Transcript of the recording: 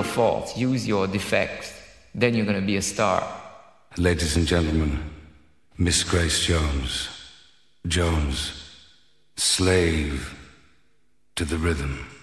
faults, use your defects. Then you're going to be a star. Ladies and gentlemen, Miss Grace Jones. Jones, slave to the rhythm.